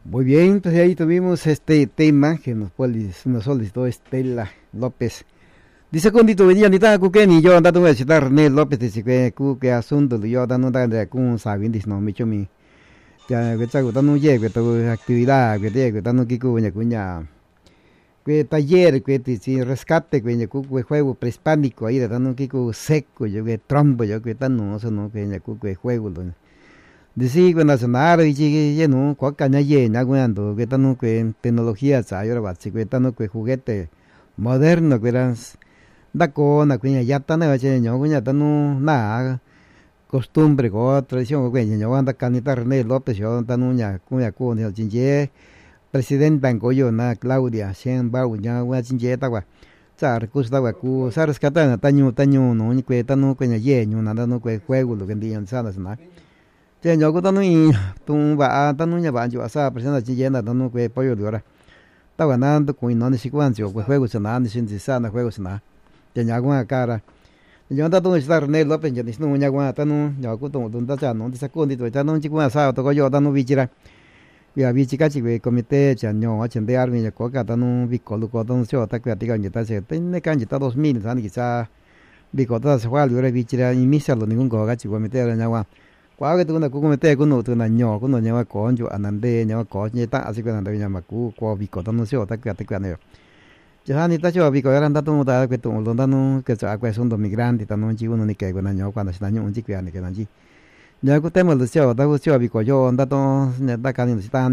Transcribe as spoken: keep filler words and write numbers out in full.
Muy bien, entonces ahí tuvimos este tema que nos, pues, nos solicitó Estela López. Dice condito venía ni ta ku que ni yo andando a citar René López dice que ku que asunto yo dando de con sabin dis no mi chumi. Ya que chago dando ye que tu actividad que te que dando que ku nya cuña. Que taller que te si rescate que nya ku que juego prehispánico ahí dando que ku seco yo que trombo yo que tan no eso no que nya ku que juego dice que nacional y que no kwa caña ye na cuando que dando que tecnología sa yo va que dando que juguete moderno que eran da con aquella ya tan de che ño kuña tanu na costumbre ko tradición ko ño anda canita René López yo tanu ña kuña ku ne jinje presidente banco yo na Claudia Shen ba uña wa jinje ta wa sa recursos da wa ku sa rescata na tañu tañu no ni que tanu kuña ye ñu na tanu que juego lo que dian sa na che ño ko tanu y tu ba tanu ña ba yo sa presidente jinje na tanu que pollo de hora ta wa na to ku no ni secuencia ko juego sa na ni sin sa na juego sa na ya ñagua cara yo anda todo estar René López ya no ñagua tanu ya ku to dun ta cha no sa con dito ta no chi kwa sa to ko yo tanu bichira ya bichika chi we comité cha ño chen de army ya ko ka tanu bi ko lu ko tanu so ta ka ti ga ni ta se te ne kan ta dos mil san quizá bi ko ta se wa lu re bichira y misa lo ningún ko ga chi comité ra ñagua kwa que tu na ku comité ku no tu na ño ku no ñagua ko yo anande ñagua ko ni ta así que na de ñama ku ko bi ko tanu so ta ka ti ka ne ya ni ta cho vi ko eran ta tu ta que tu lo danu que sa que son dos migrantes ta no chi uno ni que con año cuando se daño un chi que ni que nan chi ya ku temo lo sio ta ku sio vi ko yo anda to ne ta ka ni sta